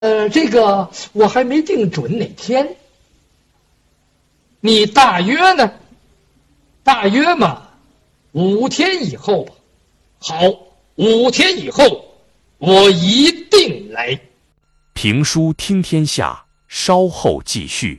这个我还没定准哪天。你大约呢？大约嘛，5天以后吧。好，5天以后我一定来。 评书听天下，稍后继续。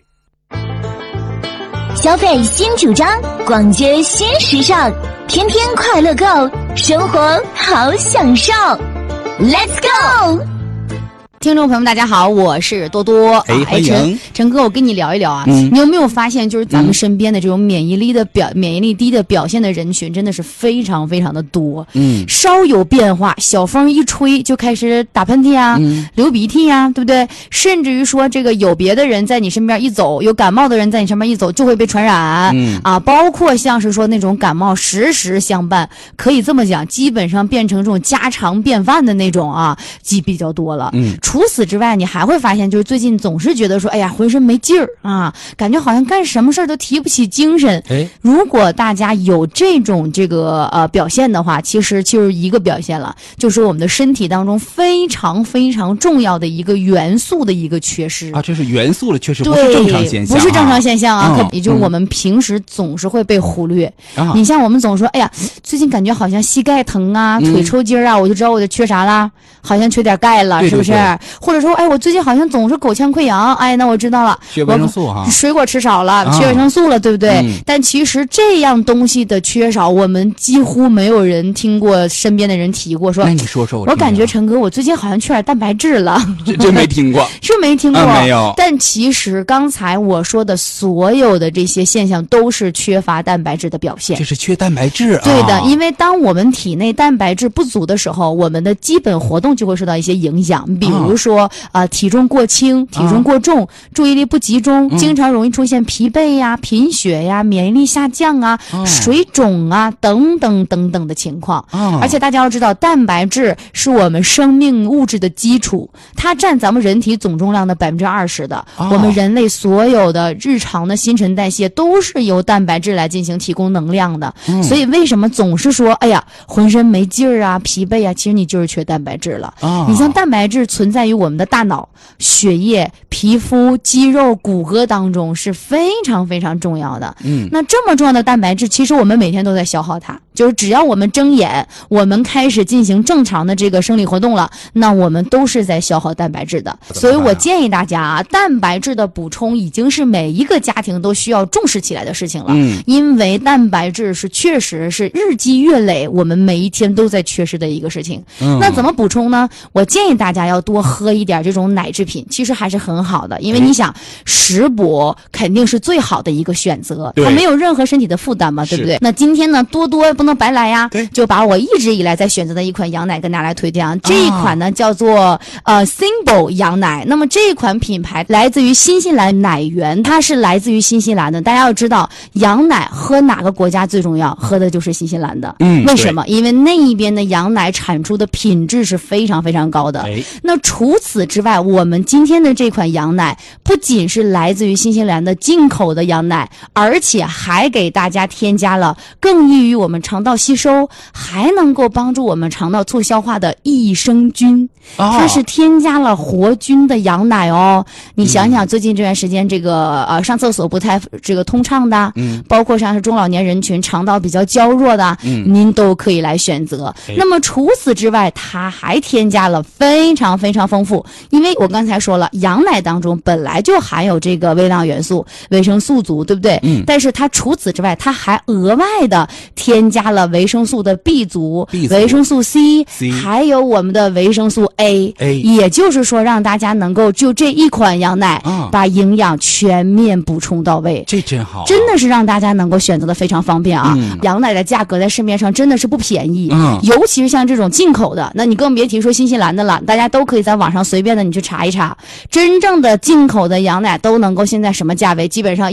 消费新主张，逛街新时尚，天天快乐购，生活好享受。Let's go！ 听众朋友们大家好，我是多多。 欢迎陈哥，我跟你聊一聊啊。你有没有发现，就是咱们身边的这种免疫力低的表现的人群，真的是非常非常的多。稍有变化，小风一吹就开始打喷嚏啊，流鼻涕啊，对不对？甚至于说这个有别的人在你身边一走，有感冒的人在你身边一走就会被传染。包括像是说那种感冒时时相伴，可以这么讲，基本上变成这种家常便饭的那种啊，比较多了。除此之外，你还会发现，就是最近总是觉得说，哎呀，浑身没劲儿啊，感觉好像干什么事儿都提不起精神。如果大家有这种表现的话，其实就是一个表现了，就是我们的身体当中非常非常重要的一个元素的一个缺失啊，这是元素的缺失，不是正常现象， 不是正常现象啊。也就是我们平时总是会被忽略。你像我们总说，哎呀，最近感觉好像膝盖疼啊，腿抽筋啊，我就知道我就缺啥啦，好像缺点钙了，是不是？或者说，哎，我最近好像总是口腔溃疡，哎，那我知道了， 缺维生素哈， 水果吃少了，缺维生素了，对不对？但其实这样东西的缺少，我们几乎没有人听过身边的人提过。说， 那你说说， 我感觉陈哥，我最近好像缺点蛋白质了， 这没听过， 是没听过， 没有。 但其实刚才我说的所有的这些现象，都是缺乏蛋白质的表现。 这是缺蛋白质啊？ 对的，因为当我们体内蛋白质不足的时候，我们的基本活动就会受到一些影响，比如说体重过轻、体重过重、注意力不集中，经常容易出现疲惫呀、贫血呀、免疫力下降啊、水肿啊等等等等的情况。而且大家要知道，蛋白质是我们生命物质的基础，它占咱们人体总重量的20%的。我们人类所有的日常的新陈代谢都是由蛋白质来进行提供能量的。所以为什么总是说，哎呀，浑身没劲儿啊、疲惫啊，其实你就是缺蛋白质了。你像蛋白质存在于我们的大脑、血液、皮肤、肌肉、骨骼当中是非常非常重要的。那这么重要的蛋白质，其实我们每天都在消耗它，就是只要我们睁眼，我们开始进行正常的这个生理活动了，那我们都是在消耗蛋白质的。所以我建议大家啊，蛋白质的补充已经是每一个家庭都需要重视起来的事情了。因为蛋白质是确实是日积月累，我们每一天都在缺失的一个事情。那怎么补充呢？我建议大家要多喝一点这种奶制品，其实还是很好的，因为你想，食补肯定是最好的一个选择，它没有任何身体的负担嘛，对不对？那今天呢，多多不能白来呀，就把我一直以来在选择的一款羊奶跟大家来推荐。这一款呢叫做Symbol 羊奶，那么这一款品牌来自于新西兰奶源，它是来自于新西兰的。大家要知道，羊奶喝哪个国家最重要？喝的就是新西兰的。为什么？因为那一边的羊奶产出的品质是非常非常高的。那除此之外，我们今天的这款羊奶不仅是来自于新西兰的进口的羊奶，而且还给大家添加了更易于我们肠道吸收，还能够帮助我们肠道促消化的益生菌。它是添加了活菌的羊奶哦。你想想，最近这段时间这个上厕所不太这个通畅的，包括像是中老年人群肠道比较娇弱的，您都可以来选择。那么除此之外，它还添加了非常非常丰富，因为我刚才说了，羊奶当中本来就含有这个微量元素、维生素族，对不对？但是它除此之外，它还额外的添加了维生素的 B 族、维生素 C， 还有我们的维生素 A， 也就是说让大家能够就这一款羊奶把营养全面补充到位。 这真好， 真的是让大家能够选择的非常方便啊。羊奶的价格在市面上真的是不便宜，尤其是像这种进口的，那你更别提说新西兰的了，大家都可以在网上随便的你去查一查，真正的进口的羊奶都能够现在什么价位？基本上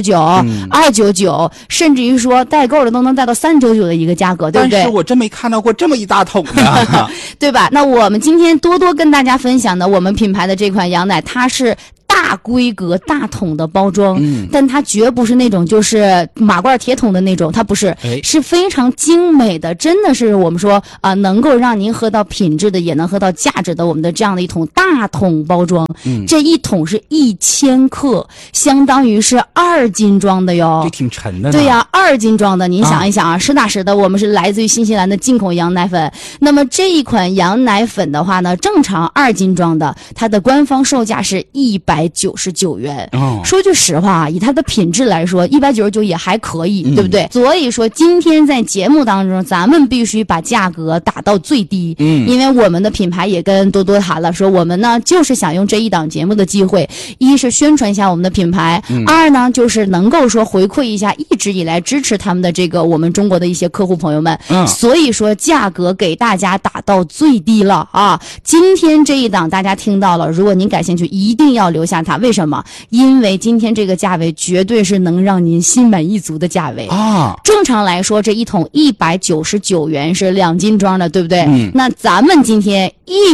199、299，甚至于说代购的都能带到399的一个价格，对不对？ 但是我真没看到过这么一大桶的， 对吧？那我们今天多多跟大家分享的我们品牌的这款羊奶，它是大大规格大桶的包装，但它绝不是那种就是马罐铁桶的那种，它不是，是非常精美的，真的是我们说能够让您喝到品质的，也能喝到价值的，我们的这样的一桶大桶包装，这一桶是1000克，相当于是2斤装的哟， 这挺沉的呢。 对呀，2斤装的，您想一想啊，实打实的，我们是来自于新西兰的进口羊奶粉。那么这一款羊奶粉的话呢，正常2斤装的，它的官方售价是199元。说句实话啊，以它的品质来说，199也还可以，对不对？所以说今天在节目当中，咱们必须把价格打到最低。因为我们的品牌也跟多多谈了，说我们呢就是想用这一档节目的机会，一是宣传一下我们的品牌，二呢就是能够说回馈一下一直以来支持他们的这个我们中国的一些客户朋友们。所以说价格给大家打到最低了啊！今天这一档大家听到了，如果您感兴趣，一定要留下它。为什么？因为今天这个价位绝对是能让您心满意足的价位啊！正常来说，这一桶199元是2斤装的，对不对？那咱们今天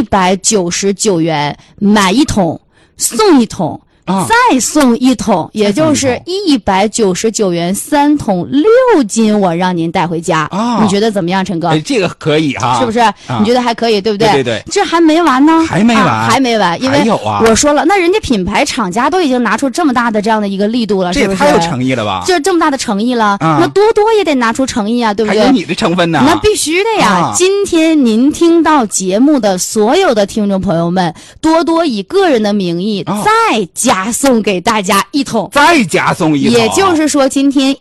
199元买一桶送一桶。再送一桶，也就是199元3桶6斤，我让您带回家。你觉得怎么样，陈哥？ 这个可以哈， 是不是？你觉得还可以，对不对？ 对对对， 这还没完呢， 还没完， 还没完，因为我说了，那人家品牌厂家都已经拿出这么大的这样的一个力度了， 这也太有诚意了吧？ 这么大的诚意了，那多多也得拿出诚意啊，对不对？ 还有你的成分呢， 那必须的呀。今天您听到节目的所有的听众朋友们，多多以个人的名义再加送给大家一桶， 再加送一桶， 也就是说今天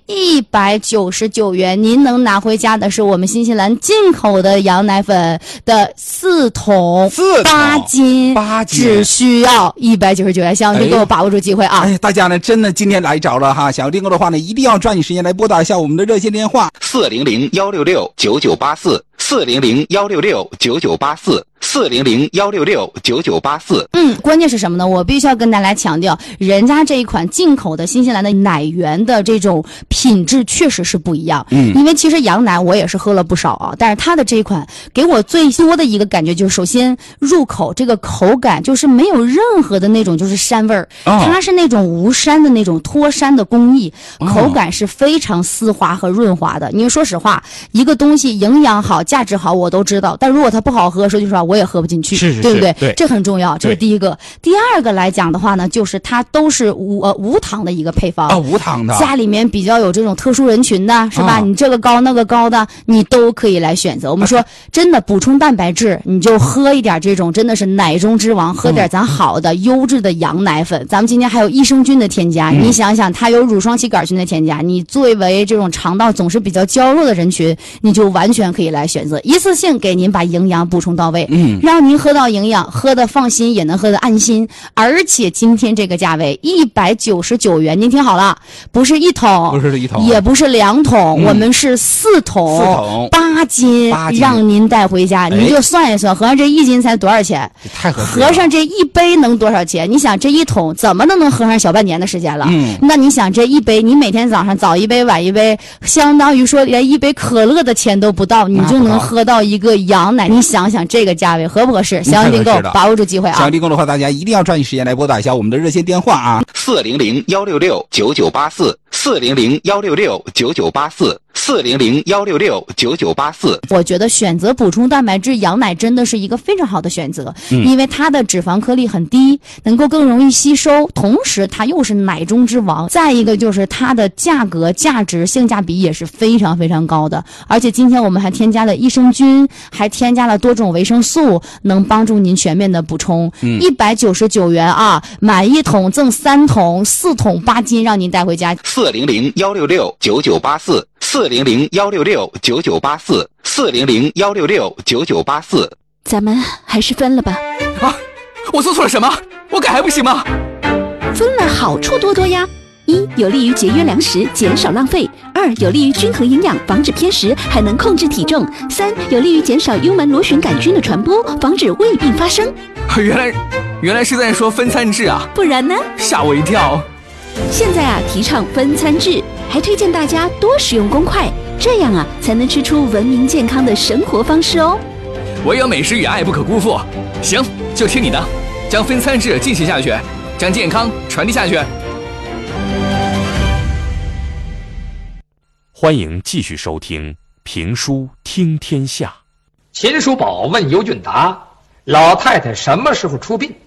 199元您能拿回家的是我们新西兰进口的羊奶粉的4桶8斤，只需要199元，希望您给我把握住机会啊！ 大家呢真的今天来着了哈，想要订购的话呢，一定要抓紧时间来拨打一下我们的热线电话 400-166-9984，400-166-9984，400-166-9984。 关键是什么呢？我必须要跟大家强调，人家这一款进口的新西兰的奶源的这种品质确实是不一样。因为其实羊奶我也是喝了不少啊，但是它的这一款给我最多的一个感觉就是，首先入口这个口感就是没有任何的那种就是膻味儿，它是那种无膻的那种脱膻的工艺，口感是非常丝滑和润滑的。你说实话，一个东西营养好、价值好我都知道，但如果它不好喝，说句实话我也喝不进去，对不对？对，这很重要，这是第一个。第二个来讲的话呢，就是它都是无糖的一个配方无糖的， 家里面比较有这种特殊人群的是吧？你这个高那个高的，你都可以来选择。我们说真的补充蛋白质，你就喝一点这种真的是奶中之王，喝点咱好的优质的羊奶粉。咱们今天还有益生菌的添加，你想想它有乳双歧杆菌的添加，你作为这种肠道总是比较娇弱的人群，你就完全可以来选择，一次性给您把营养补充到位，让您喝到营养，喝的放心，也能喝的安心。而且今天这个价位199元，您听好了，不是一桶， 不是一桶， 也不是2桶，我们是4桶8斤，让您带回家。您就算一算，合上这1斤才多少钱？ 太合适了。 合上这1杯能多少钱？你想这1桶怎么都能喝上小半年的时间了。那你想这1杯，你每天早上早一杯晚一杯，相当于说连1杯可乐的钱都不到，你就能喝到一个羊奶。你想想这个价位合不合适？想要订购，把握住机会啊！ 想要订购的话，大家一定要抓紧时间来拨打一下我们的热线电话啊 ，400-166-9984，400-166-9984。 我觉得选择补充蛋白质羊奶真的是一个非常好的选择，因为它的脂肪颗粒很低，能够更容易吸收，同时它又是奶中之王。再一个就是它的价格、价值、性价比也是非常非常高的。而且今天我们还添加了益生菌，还添加了多种维生素，能帮助您全面的补充。199元啊，买1桶赠3桶，4桶8斤，让您带回家。 400-166-9984，400-166-9984，400-166-9984。 咱们还是分了吧。 我做错了什么？我改还不行吗？ 分了好处多多呀。1. 有利于节约粮食，减少浪费。2. 有利于均衡营养，防止偏食，还能控制体重。3. 有利于减少幽门螺旋杆菌的传播，防止胃病发生。 原来是在说分餐制啊， 不然呢？ 吓我一跳。 现在提倡分餐制，还推荐大家多使用公筷，这样才能吃出文明健康的生活方式哦。 唯有美食与爱不可辜负，行，就听你的，将分餐制进行下去。 将健康传递下去。 欢迎继续收听评书听天下。 秦叔宝问尤俊达：“老太太什么时候出殡？”